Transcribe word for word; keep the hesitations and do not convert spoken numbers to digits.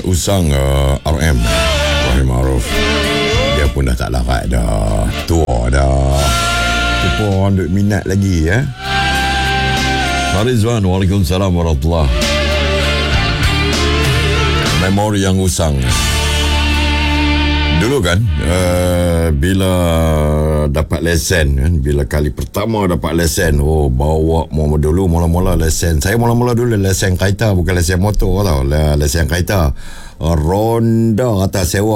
usang uh, R M Rahim Arif. Dia pun dah tak larat dah, tua dah. Tu pun duk minat lagi ya. Farizwan, Waalaikumsalam warahmatullahi. Memori yang usang. Dulu kan uh, bila dapat lesen kan, bila kali pertama dapat lesen, oh bawa mula dulu mula-mula lesen. Saya mula-mula dulu lesen kereta, bukan lesen motor tau, lesen kereta. Uh, ronda atas sewa